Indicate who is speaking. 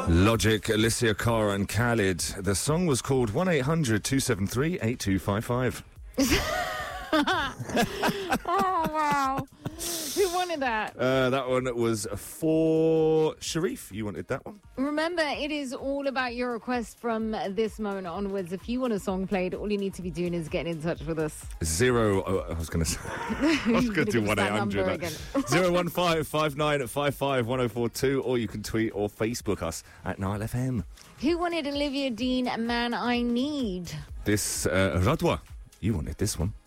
Speaker 1: Logic, Alicia Cara and Khalid. The song was called 1-800-273-8255.
Speaker 2: Oh, wow. Who wanted that?
Speaker 1: That one was for Sharif. You wanted that one?
Speaker 2: Remember, it is all about your request from this moment onwards. If you want a song played, all you need to be doing is getting in touch with us.
Speaker 1: I was going to say. I was going to do 1-800. 015-5955-1042, or you can tweet or Facebook us at Nile FM.
Speaker 2: Who wanted Olivia Dean, Man I Need?
Speaker 1: This, Radwa, you wanted this one.